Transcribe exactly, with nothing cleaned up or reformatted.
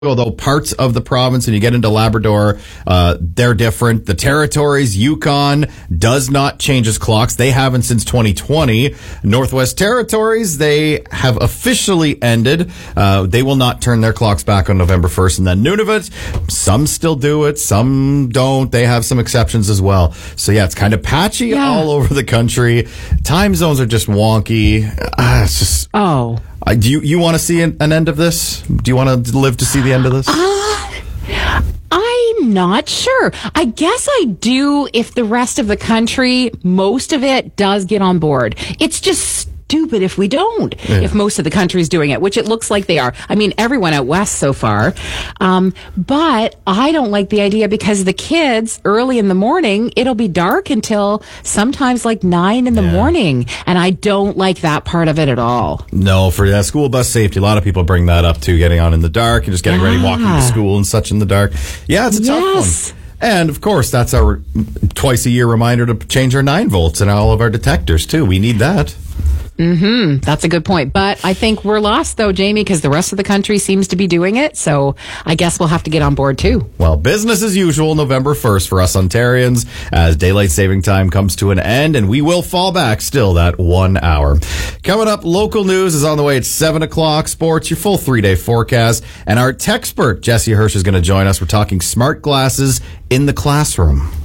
Although parts of the province, and you get into Labrador, uh, they're different. The territories, Yukon does not change its clocks. They haven't since twenty twenty. Northwest Territories, they have officially ended. Uh, they will not turn their clocks back on November first. And then Nunavut, some still do it, some don't. They have some exceptions as well. So yeah, it's kind of patchy yeah. all over the country. Time zones are just wonky. Uh, it's just... Oh. Uh, do you, you want to see an, an end of this? Do you want to live to see the end of this? Uh, I'm not sure. I guess I do if the rest of the country, most of it, does get on board. It's just stupid if we don't, yeah. if most of the country's doing it, which it looks like they are. I mean, everyone out west so far. Um, but I don't like the idea because the kids, early in the morning, it'll be dark until sometimes like nine in the yeah. morning. And I don't like that part of it at all. No, for that school bus safety, a lot of people bring that up too, getting on in the dark and just getting yeah. ready, walking to school and such in the dark. Yeah, it's a tough yes. one. And, of course, that's our twice-a-year reminder to change our nine volts in all of our detectors, too. We need that. Mm-hmm. That's a good point. But I think we're lost, though, Jamie, because the rest of the country seems to be doing it. So I guess we'll have to get on board, too. Well, business as usual, November first for us Ontarians as daylight saving time comes to an end, and we will fall back still that one hour. Coming up, local news is on the way at seven o'clock. Sports, your full three-day forecast. And our tech expert, Jesse Hirsch, is going to join us. We're talking smart glasses in the classroom.